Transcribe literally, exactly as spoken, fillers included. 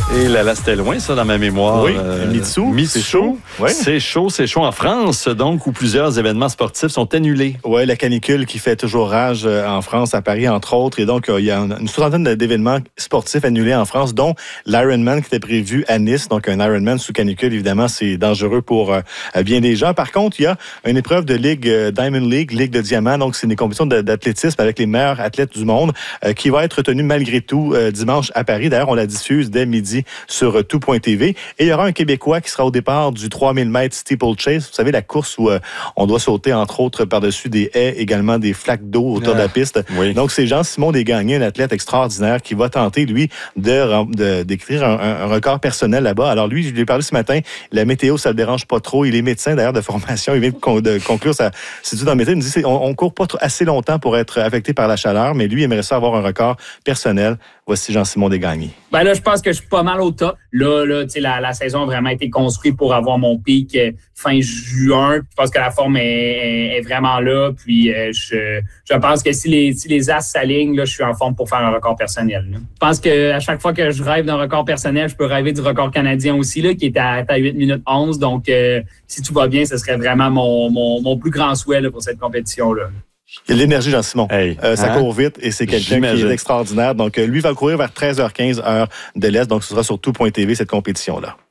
Et là, là, c'était loin, ça, dans ma mémoire. Oui, euh, Mitsu, Mitsu, c'est chaud. Ouais. C'est chaud, c'est chaud en France, donc, où plusieurs événements sportifs sont annulés. Oui, la canicule qui fait toujours rage en France, à Paris, entre autres. Et donc, il y a une soixantaine d'événements sportifs annulés en France, dont l'Ironman qui était prévu à Nice. Donc, un Ironman sous canicule, évidemment, c'est dangereux pour euh, bien des gens. Par contre, il y a une épreuve de Ligue euh, Diamond League, Ligue de diamant. Donc, c'est des compétitions d'athlétisme avec les meilleurs athlètes du monde euh, qui va être tenue malgré tout euh, dimanche à Paris. D'ailleurs, on la diffuse dès midi sur tout point t v. Et il y aura un Québécois qui sera au départ du trois mille mètres steeplechase. Vous savez, la course où euh, on doit sauter, entre autres, par-dessus des haies, également des flaques d'eau autour ah, de la piste. Oui. Donc, c'est Jean-Simon Desgagnés, un athlète extraordinaire qui va tenter, lui, de, de, d'écrire un, un record personnel là-bas. Alors, lui, je lui ai parlé ce matin, la météo, ça le dérange pas trop. Il est médecin, d'ailleurs, de formation. Il vient de, con, de conclure sa étude en médecine. Il me dit, c'est, on, on court pas trop, assez longtemps pour être affecté par la chaleur, mais lui, il aimerait ça avoir un record personnel. Voici Jean-Simon Desgagnés. Ben là, je pense que je suis pas mal au top. Là, là tu sais, la, la saison a vraiment été construite pour avoir mon pic euh, fin juin. Je pense que la forme est, est, est vraiment là. Puis, euh, je, je pense que si les, si les as s'alignent, là, je suis en forme pour faire un record personnel. Là. Je pense que à chaque fois que je rêve d'un record personnel, je peux rêver du record canadien aussi, là, qui est à, à huit minutes onze. Donc, euh, si tout va bien, ce serait vraiment mon, mon, mon plus grand souhait là, pour cette compétition-là. Il y a de l'énergie, Jean-Simon. Hey, euh, ça hein? court vite et c'est quelqu'un J'imagine. qui est extraordinaire. Donc, euh, lui va courir vers treize heures quinze, heure de l'Est. Donc, ce sera sur tout point t v, cette compétition-là.